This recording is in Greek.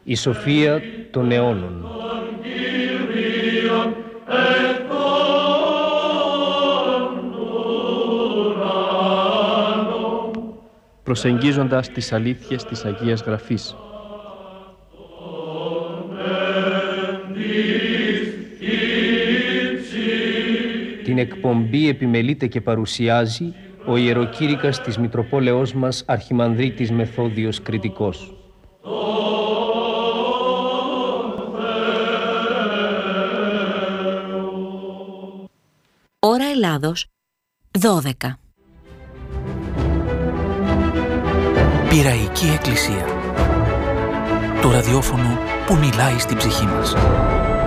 Η σοφία των αιώνων. Προσεγγίζοντας τις αλήθειες της Αγίας Γραφής. Την εκπομπή επιμελείται και παρουσιάζει ο ιεροκήρυκας της Μητροπόλεως μας Αρχιμανδρίτης Μεθόδιος Κρητικός. Ώρα Ελλάδος, 12. Πειραϊκή Εκκλησία. Το ραδιόφωνο που μιλάει στην ψυχή μας.